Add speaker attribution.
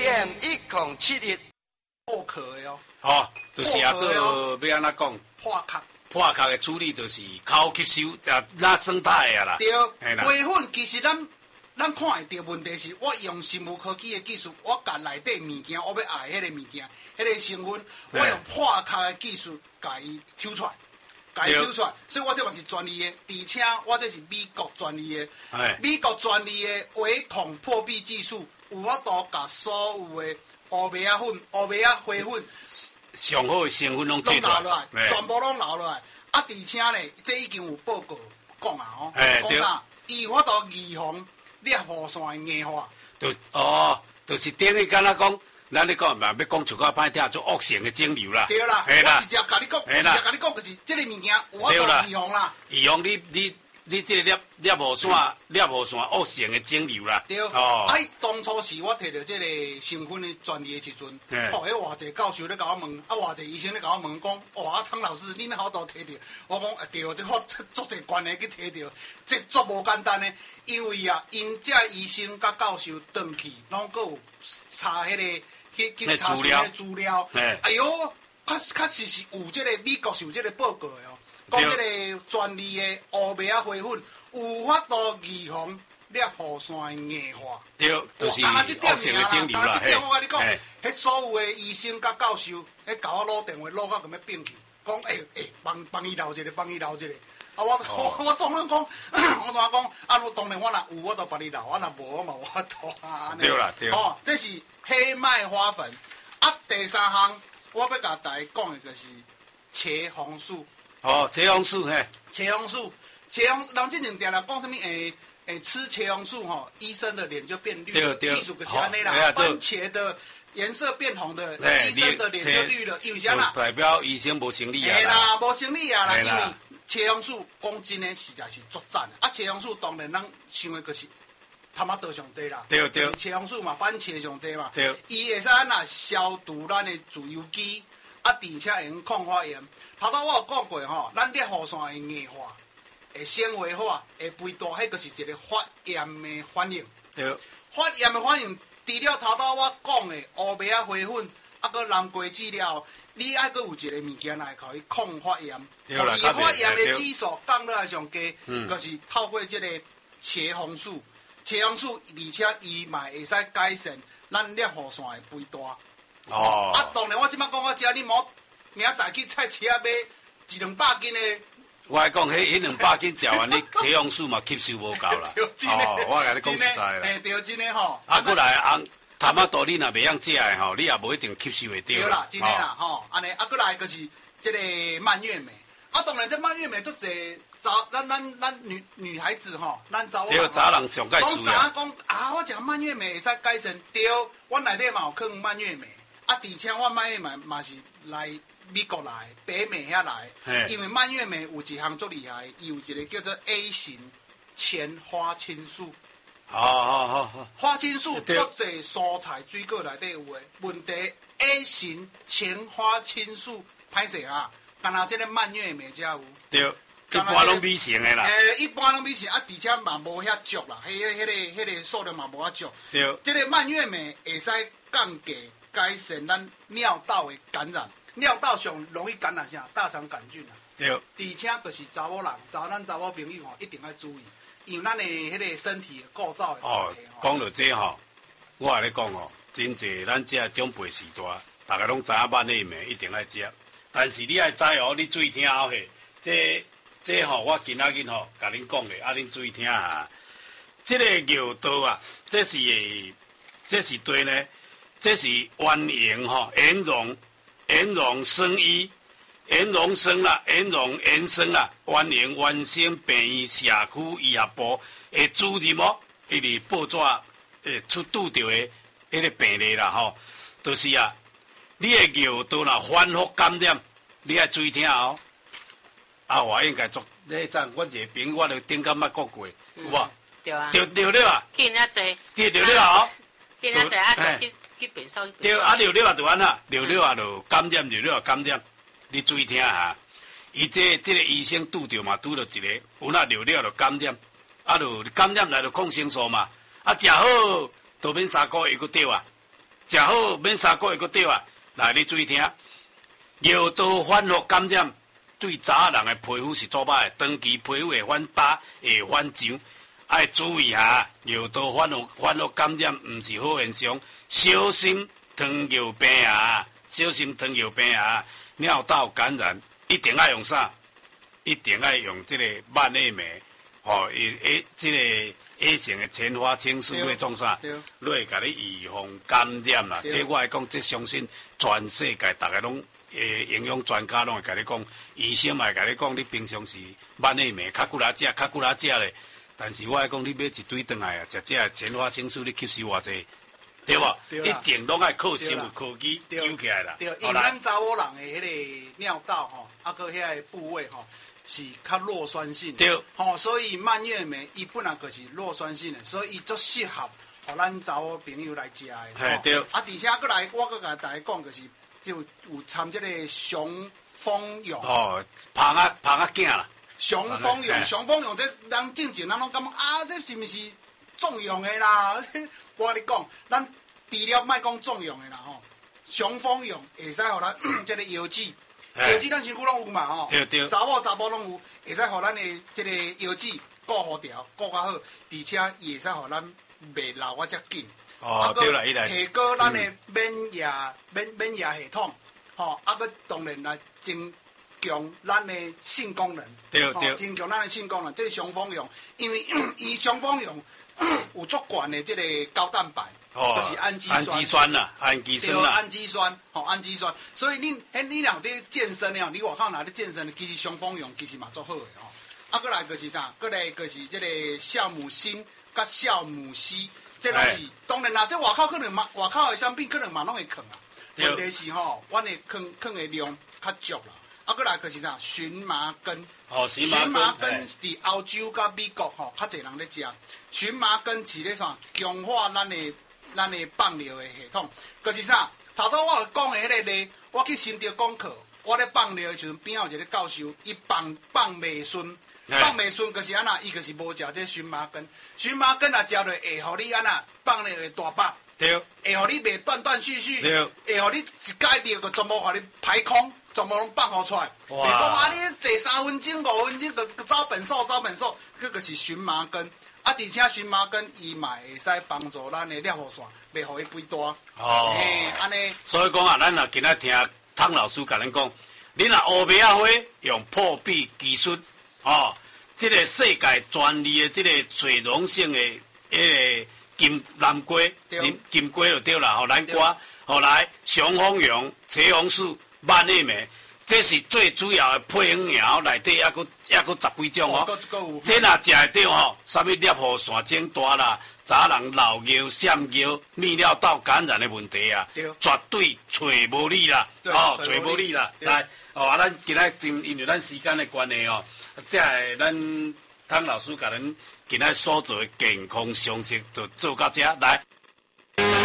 Speaker 1: AM1071。
Speaker 2: 破壳的哦。
Speaker 3: 哦，就是啊，做要安怎讲？
Speaker 2: 破壳。
Speaker 3: 破壳的处理就是口吸收，拉生态的啦。
Speaker 2: 对，灰粉其实咱看会到问题是，我用生物科技的技术，我甲内底物件，我要爱迄个物件，迄个成分，我用破壳的技术甲伊抽出来。所以我这嘛是专利的，而且我这是美国专利的。美国专利的微孔破壁技术，有法度甲所有的乌麦仔粉、乌麦仔花粉
Speaker 3: 上好的成分拢摕出
Speaker 2: 来，全部拢留落来。而且呢，这已经有报告讲啊吼，讲啥？伊有法度预防裂雨伞的硬化。
Speaker 3: 就是等于敢若讲。咱咧讲嘛，要讲出较歹听，做恶性的肿瘤啦。
Speaker 2: 对啦，我直接甲你讲，就是这个物件有法度预防啦。
Speaker 3: 预防你这个裂雨伞恶性的肿瘤啦。
Speaker 2: 对。当初是我摕到这个成分的专利的时阵，迄偌济教授咧甲我问，偌济医生咧甲我问讲，汤老师，恁好多摕到？我讲对，这好足济关系去摕到，这足无简单的，因为因这医生甲教授转去，拢阁有查迄个。去查询的资料，哎呦，确实是有这个美国是有这个报告的哦，讲这个专利的乌麦仔花粉有法度预防裂雨伞的硬化。
Speaker 3: 对，就是恶性的肿瘤啦。
Speaker 2: 这点我跟你讲，迄所有的医生甲教授，迄甲我攞电话攞到咁要变去，讲帮伊留一个，帮伊留一个。我当然讲，我当然我若有我就帮你留，我若无我嘛我度啊。
Speaker 3: 对啦，对。
Speaker 2: 这是黑麦花粉。第三项我要甲大家讲的就是茄红素。
Speaker 3: 茄红素嘿。
Speaker 2: 茄红素，人之前定来讲什么？吃茄红素吼，医生的脸就变绿了。对。技术就是安尼啦，番茄的颜色变红的，医生的脸就绿了，因为啥啦？
Speaker 3: 代表医生无生理啊。
Speaker 2: 嘿啦，无生理啊啦，因为。茄红素讲真诶，实在是作赞的。茄红素当然咱想的就是他妈都上济啦。
Speaker 3: 对。
Speaker 2: 就是茄红素嘛，番茄上济嘛。
Speaker 3: 对。
Speaker 2: 伊会使安那消毒咱的自由基，而且会用抗发炎。头拄我有讲过吼，咱裂雨伞会硬化，会纤维化，会肥大，迄个是一个发炎的反应。
Speaker 3: 对。
Speaker 2: 发炎的反应，除了头拄我讲的乌麦仔花粉，搁南瓜籽料。你爱搁有一个物件来可以抗发炎，伊发炎的指数降落来上低，就是透过这个茄红素，而且伊嘛会使改善咱裂雨伞的肥大。当然我即摆讲到这，你莫明仔载去菜市买100-200斤的。
Speaker 3: 我来讲，迄200斤食完，你茄红素嘛吸收无够啦。我甲你讲实在啦。
Speaker 2: 对，真的吼。
Speaker 3: 过来头仔肚你若袂晓食的吼，你也无一定吸收会到。
Speaker 2: 对啦，真的啦吼，安尼过来就是这个蔓越莓。当然这蔓越莓足侪咱女孩子吼，咱查某人。对，
Speaker 3: 查人上介需要。
Speaker 2: 讲我食蔓越莓会使改善。对，我内底嘛有放蔓越莓，而且我蔓越莓嘛是来美国来，北美遐来。因为蔓越莓有一项足厉害，伊有一个叫做 A 型前花青素。花青素足侪蔬菜水果内底有诶，问题 A 型前花青素歹势啊，干那这个蔓越莓才有。
Speaker 3: 对，一般拢米型诶啦。
Speaker 2: 一般拢米型而且嘛无遐足啦，迄个数量嘛无遐足。
Speaker 3: 对，
Speaker 2: 这个蔓越莓会使降低改善咱尿道的感染，尿道上容易感染啥？大肠杆菌啊。
Speaker 3: 对，
Speaker 2: 而且就是查某人，咱查某朋友吼，一定要注意。因为咱的迄个身体的构造的问题
Speaker 3: 讲到这吼，我跟你讲哦，真济咱这长辈时代，大家拢知影蔓越莓一定爱食，但是你爱知哦，你注意听好嘿，这吼，我今仔日吼，甲恁讲的，恁注意听下。这个尿道啊，这是对呢，这是原型吼，圆溶生衣。圆溶生啦，圆溶延伸啦，原生病院社区医学部的主任哦，伊伫报纸出拄着的迄个病例啦吼，就是啊，你的尿道若反复感染，你爱注意听哦。我应该做那阵，阮一个朋友我著顶间捌讲过，有无？
Speaker 4: 对啊。
Speaker 3: 对了啊。
Speaker 4: 见遐济。
Speaker 3: 对了哦。
Speaker 4: 见遐济啊，去变瘦。
Speaker 3: 对，尿啊就安啦，尿啊就感染，尿啊感染。你注意听下，伊这个医生拄着嘛，拄着一个，有那尿就感染，就感染来就抗生素嘛，食好都免3个月伊佫掉啊， 食好免3个月佫对啊。来，你注意听，尿道反复感染对查某人的皮肤是做歹的，长期皮肤会反疤、会反痒，爱注意下。尿道反复感染毋是好现象，小心糖尿病啊！小心糖尿病啊！尿道感染一定要用啥？一定要用这个万叶梅，这个 A 型的前花青素类种啥？类甲你预防感染啦。这我来讲，这相信全世界大家拢营养专家拢会甲你讲，医生嘛会甲你讲，你平常时万叶梅较久来食咧。但是我来讲，你买一堆回来啊，食这前花青素你吸收偌济？对无？一定拢爱靠生物科技救起来啦。
Speaker 2: 对，因为咱查某人的迄个尿道吼，啊个遐个部位吼是较弱酸性。
Speaker 3: 对。
Speaker 2: 吼，所以蔓越莓伊本来就是弱酸性的，所以伊足适合互咱查某朋友来食的。
Speaker 3: 嘿，对。啊，
Speaker 2: 而且过来，我搁甲大家讲，就有掺这个雄蜂蛹。哦，
Speaker 3: 芳啊囝啦。
Speaker 2: 雄蜂蛹这人正经，咱拢感觉啊，这是毋是壮阳的啦？我跟你讲，咱除了莫讲壮阳的啦吼，雄蜂蛹会使互咱这个腰子，腰子咱身躯拢有嘛吼，
Speaker 3: 对，
Speaker 2: 查某拢有，会使互咱的这个腰子顾好调，顾较好，而且也会使互咱袂老啊遮紧。
Speaker 3: 哦，对啦，伊来
Speaker 2: 提高咱的免疫系统，吼，啊个当然来增强咱的性功能，
Speaker 3: 对，
Speaker 2: 增强咱的性功能，这是雄蜂蛹，因为伊雄蜂蛹有足悬的这个高蛋白，就是氨基酸
Speaker 3: 啦，氨基
Speaker 2: 酸，所以你若咧健身了，你外口若咧健身，其实雄蜂蛹其实嘛足好的吼。啊，过来就是啥？过来就是这个酵母锌甲酵母硒，这拢是当然啦。这外口的产品可能嘛拢会坑啊。问题是吼，阮的坑的量较足啦。啊，过来就是啥？荨麻根。荨麻根伫欧洲甲美国吼，较侪人咧食。荨麻根是咧啥？强化咱的放尿的系统。就是啥？头拄我讲的迄个咧，我去新竹讲课，我咧放尿的时阵，边有一个教授，伊放袂顺。放袂顺，就是安那，伊就是无食这荨麻根。荨麻根啊，食落会互你安那放了会大饱，
Speaker 3: 对，
Speaker 2: 会互你袂断断续续，
Speaker 3: 对，
Speaker 2: 会互你一解尿就全部互你排空，全部拢放互出来。袂讲啊，你坐3分钟、5分钟，就走便所，迄个是荨麻根。啊，而且荨麻根伊嘛会使帮助咱的尿路线，袂互伊肥大。
Speaker 3: 哦，
Speaker 2: 安尼。
Speaker 3: 所以讲啊，咱若今仔听汤老师甲咱讲，你若乌白仔花用破壁技术。哦，这个世界专利的这个水溶性的迄个南瓜，金瓜就对啦，吼，南瓜，后来雄蜂蛹、茄红素、蔓叶莓，这是最主要的配方药内底，还佫10几种哦。这若食会到吼，啥物尿路线肿大啦，查人老尿、闪尿、泌尿道感染的问题啊，绝对找无你啦，哦，找无你啦，来，哦，咱今仔因为咱时间的关系哦。这咱汤老师甲咱今仔所做的健康常识，就做到这来。